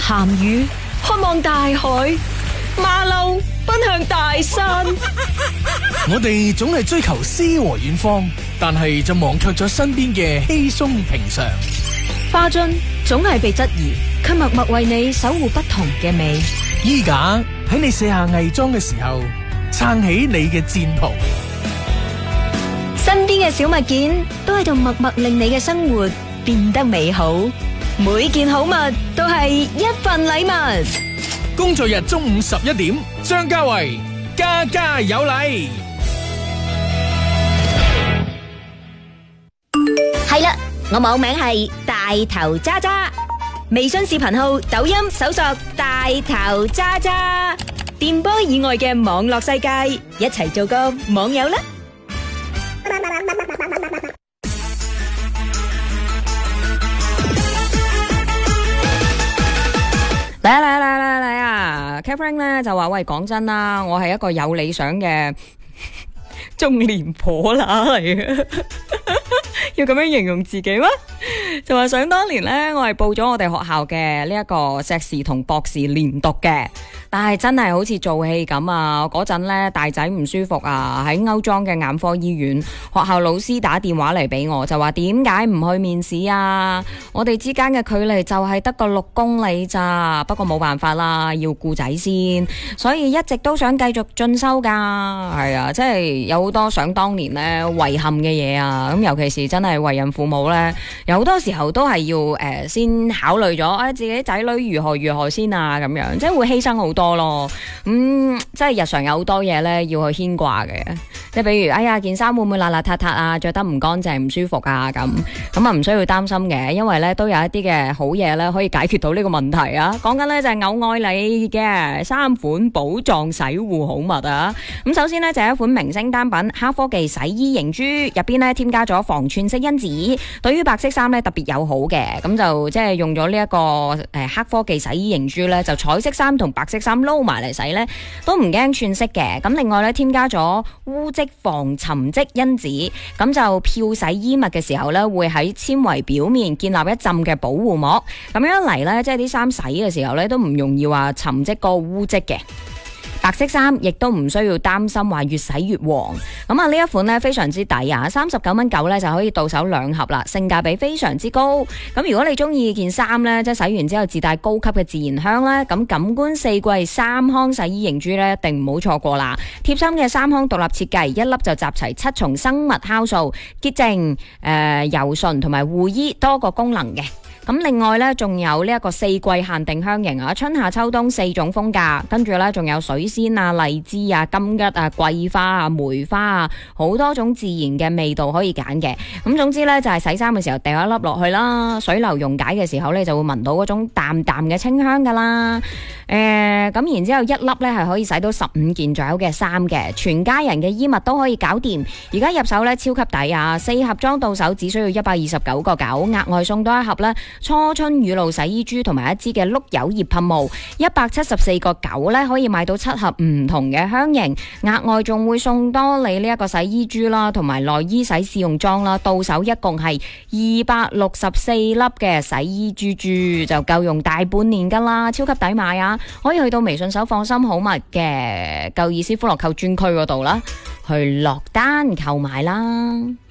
鹹魚渴望大海，馬騮奔向大山。 我哋總係追求詩和遠方，但係就忘卻咗身邊嘅稀鬆平常。 花樽總係被質疑，卻默默為你守護不同嘅美。 衣架喺你卸下偽裝嘅時候，撐起你嘅戰袍。 身邊嘅小物件都喺度默默令你嘅生活變得美好。每件好物都係一份禮物。 工作日中午11點，張家維家家有禮。 係啦，我網名係大頭渣渣，微信視頻號、抖音搜索大頭渣渣，電波以外嘅網絡世界，一齊做個網友啦！嚟啊 Catherine 咧就話：喂，講真啦，我係一個有理想嘅中年婆乸嚟嘅，要咁樣形容自己咩？就話想當年呢，我係報咗我哋學校嘅呢一個碩士同博士連讀嘅，但係真係好似做戲咁啊！嗰陣呢，大仔唔舒服啊，喺歐莊嘅眼科醫院，學校老師打電話嚟俾我，就話點解唔去面試啊？我哋之間嘅距離就係得個6公里咋，不過冇辦法啦，要顧仔先，所以一直都想繼續進修噶。係啊，即係有好多想當年呢遺憾嘅嘢啊！咁尤其是真係為人父母呢，有好多時候都係要先考慮咗自己仔女如何先啊，咁樣即係會犧牲好多咯。即係日常有好多嘢呢要去牽掛嘅，即係比如哎呀件衫會唔會邋邋遢遢啊，着得唔乾淨唔舒服啊，咁啊唔需要擔心嘅，因為呢都有一啲嘅好嘢呢可以解決到呢個問題啊。講緊呢就係偶愛你嘅3款寶藏洗護好物啊。咁首先呢就係一款明星單品黑科技洗衣凝珠，入邊呢添加咗防串式因子，對於白色衫呢特別友好嘅。咁就即係用咗呢一個黑科技洗衣凝珠呢，就彩色衫同白色衫撈埋嚟洗呢都唔驚串色嘅。咁另外呢添加咗污漬防沉積因子，咁就漂洗衣物嘅時候呢會喺纖維表面建立一浸嘅保護膜，咁樣嚟呢即係啲衫洗嘅時候呢都唔容易話沉積個污漬嘅。白色衫亦都唔需要擔心話越洗越黃，咁啊呢一款呢非常之抵啊，39.9蚊呢就可以到手2盒啦，性價比非常之高。咁如果你中意件衫呢，即係洗完之後自帶高級嘅自然香呢，咁感官4季3康洗衣凝珠呢，一定唔好錯過啦。貼心嘅3康獨立設計，一粒就集齊7重生物酵素、潔淨、柔順同埋護衣多個功能嘅。咁另外呢，仲有呢一個4季限定香型啊，春夏秋冬4種風格，跟住呢，仲有水仙啊、荔枝啊、金桔啊、桂花啊、梅花啊，好多種自然嘅味道可以揀嘅。咁總之呢，就係洗衫嘅時候掉一粒落去啦，水流溶解嘅時候呢，就會聞到嗰種淡淡嘅清香噶啦。咁然之後一粒呢，係可以洗到15件左右嘅衫嘅，全家人嘅衣物都可以搞掂。而家入手呢，超級抵啊，4盒裝到手只需要129.9，額外送多一盒呢。初春雨露洗衣珠同埋一支嘅碌柚葉噴霧，174.9咧可以買到7盒唔同嘅香型，額外仲會送多你呢一個洗衣珠啦，同埋內衣洗試用裝啦，到手一共係264粒嘅洗衣珠珠，就夠用大半年噶啦，超級抵買啊！可以去到微信搜放心好物嘅夠意思歡樂購專區嗰度啦，去落單購買啦。